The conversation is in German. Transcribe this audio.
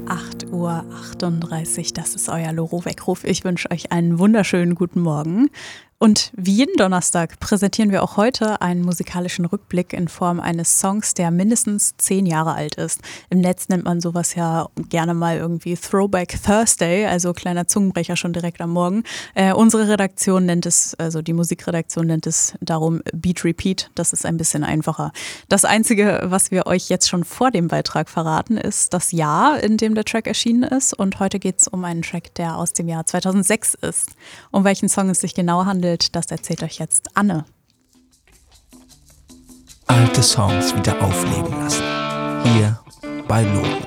8:38 Uhr, das ist euer Loro-Weckruf. Ich wünsche euch einen wunderschönen guten Morgen. Und wie jeden Donnerstag präsentieren wir auch heute einen musikalischen Rückblick in Form eines Songs, der mindestens 10 Jahre alt ist. Im Netz nennt man sowas ja gerne mal irgendwie Throwback Thursday, also kleiner Zungenbrecher schon direkt am Morgen. Unsere Redaktion nennt es, also die Musikredaktion nennt es darum Beat Repeat. Das ist ein bisschen einfacher. Das Einzige, was wir euch jetzt schon vor dem Beitrag verraten, ist das Jahr, in dem der Track erschienen ist. Und heute geht es um einen Track, der aus dem Jahr 2006 ist. Um welchen Song es sich genau handelt, das erzählt euch jetzt Anne. Alte Songs wieder aufleben lassen. Hier bei Loro.